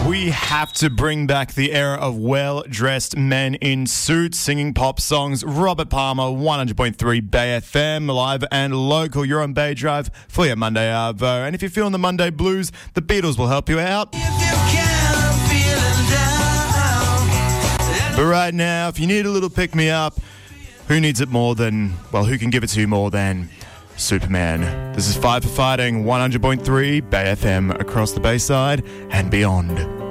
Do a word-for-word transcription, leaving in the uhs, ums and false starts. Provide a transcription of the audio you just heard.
We have to bring back the era of well-dressed men in suits singing pop songs. Robert Palmer, one hundred point three Bay F M, live and local. You're on Bay Drive for your Monday Arvo. And if you're feeling the Monday blues, the Beatles will help you out. If you can, feeling down. But right now, if you need a little pick-me-up, who needs it more than, well, who can give it to you more than Superman? This is Five for Fighting, one hundred point three Bay F M across the Bayside and beyond.